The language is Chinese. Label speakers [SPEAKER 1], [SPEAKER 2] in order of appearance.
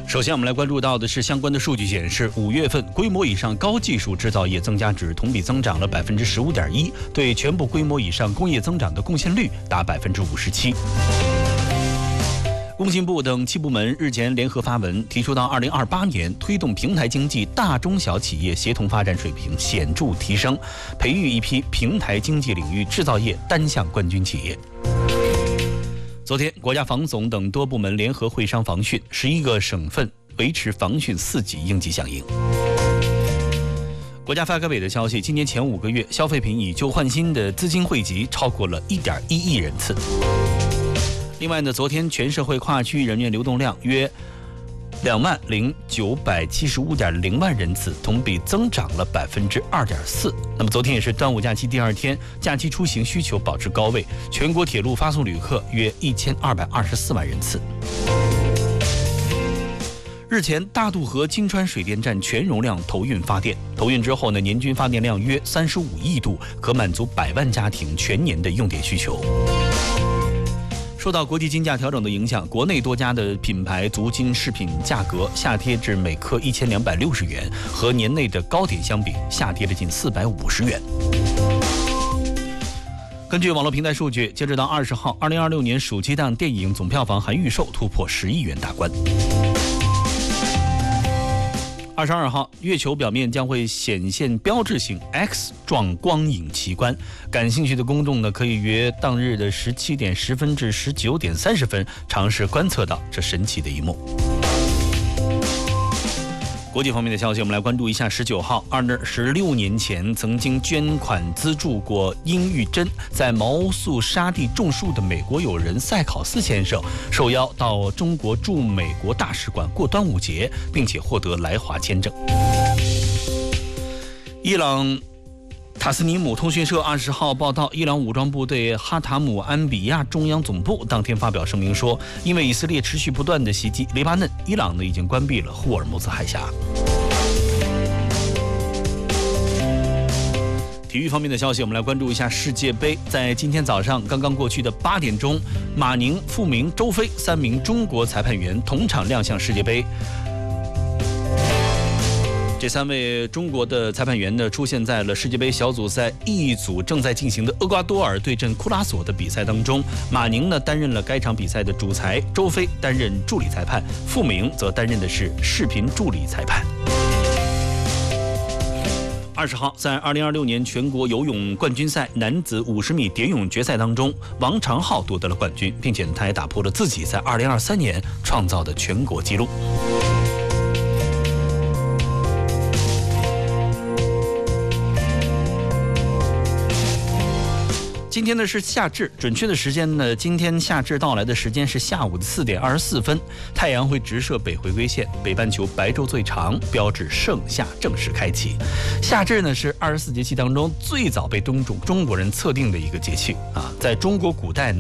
[SPEAKER 1] 首先，我们来关注到的是相关的数据显示，5月份规模以上高技术制造业增加值同比增长了15.1%，对全部规模以上工业增长的贡献率达57%。工信部等7部门日前联合发文，提出到2028年推动平台经济大中小企业协同发展水平显著提升，培育一批平台经济领域制造业单项冠军企业。昨天，国家防总等多部门联合会商防汛，11个省份维持防汛4级应急响应。国家发改委的消息，今年前5个月，消费品以旧换新的资金汇集超过了1.1亿人次。另外呢，昨天全社会跨区域人员流动量约20975.0万人次，同比增长了2.4%。那么昨天也是端午假期第2天，假期出行需求保持高位，全国铁路发送旅客约1224万人次。日前，大渡河金川水电站全容量投运发电，投运之后呢，年均发电量约35亿度，可满足100万家庭全年的用电需求。受到国际金价调整的影响，国内多家的品牌足金饰品价格下跌至每克1260元，和年内的高点相比，下跌了近450元。根据网络平台数据，截止到20号，2026年暑期档电影总票房含预售突破10亿元大关。22号，月球表面将会显现标志性 X 状光影奇观，感兴趣的公众呢，可以约当日的17点10分至19点30分，尝试观测到这神奇的一幕。国际方面的消息，我们来关注一下19号，26年前曾经捐款资助过殷玉珍在毛素沙地种树的美国友人塞考斯先生，受邀到中国驻美国大使馆过端午节，并且获得来华签证。伊朗塔斯尼姆通讯社20号报道，伊朗武装部队哈塔姆安比亚中央总部当天发表声明说，因为以色列持续不断的袭击黎巴嫩，伊朗呢已经关闭了霍尔木兹海峡。体育方面的消息，我们来关注一下世界杯。在今天早上刚刚过去的8点钟，马宁、傅明、周飞3名中国裁判员同场亮相世界杯。这3位中国的裁判员呢，出现在了世界杯小组赛 E 组正在进行的厄瓜多尔对阵库拉索的比赛当中。马宁呢担任了该场比赛的主裁，周飞担任助理裁判，傅明则担任的是视频助理裁判。20号，在2026年全国游泳冠军赛男子50米蝶泳决赛当中，王长浩夺得了冠军，并且他也打破了自己在2023年创造的全国纪录。今天呢是夏至，准确的时间呢，今天夏至到来的时间是下午的4点24分，太阳会直射北回归线，北半球白昼最长，标志盛夏正式开启。夏至呢是24节气当中最早被中国人测定的一个节气啊，在中国古代呢。